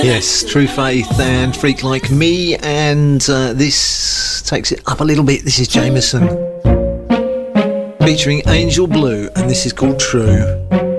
Yes, True Faith and Freak Like Me, and this takes it up a little bit. This is Jameson featuring Angel Blue, and this is called True.